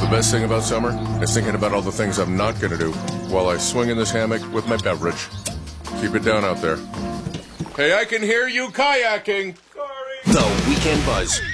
The best thing about summer is thinking about all the things I'm not going to do while I swing in this hammock with my beverage. Keep it down out there. Hey, I can hear you kayaking. Sorry. The Weekend Buzz